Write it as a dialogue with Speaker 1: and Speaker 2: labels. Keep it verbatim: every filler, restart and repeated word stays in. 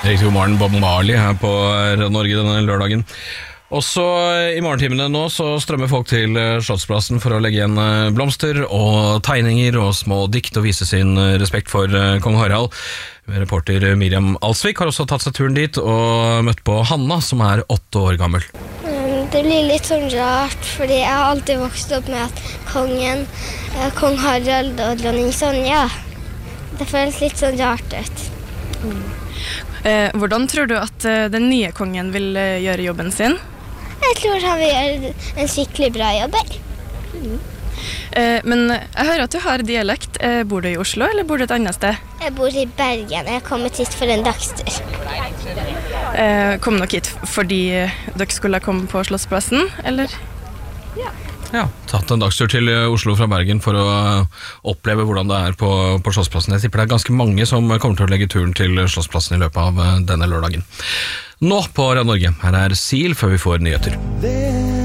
Speaker 1: Riktig god morgen, Bob Marley her på Norge denne lørdagen. Også i morgentimene nå så strømmer folk til Slottsplassen for å legge igjen blomster og tegninger og små dikt og vise sin respekt for kong Harald. Reporter Miriam Alsvik har også tatt seg turen dit og møtt på Hanna, som er åtte år gammel.
Speaker 2: Det blir litt sånn rart, fordi jeg har alltid vokst opp med at kongen, kong Harald og dronning Sonja, det føles litt sånn rart ut.
Speaker 3: Mm. Eh, hvordan tror du at eh, den nye kongen vil eh, gjøre jobben sin?
Speaker 2: Jeg tror han vil gjøre en skikkelig bra jobb.
Speaker 3: Mm. Eh, men jeg hører at du har dialekt. Eh, bor du i Oslo, eller bor du et annet sted?
Speaker 2: Jeg bor i Bergen. Jeg har kommet hit for en dagstur.
Speaker 3: Eh, kom dere hit fordi dere skulle komme på Slottsplassen, eller?
Speaker 1: Ja. Ja, tatt en dagstur til Oslo fra Bergen for å oppleve hvordan det er på, på Slottsplassen. Jeg tipper det er ganske mange som kommer til å legge turen til Slottsplassen i løpet av denne lørdagen. Nå på Radio Norge, her er Seal før vi får nyheter.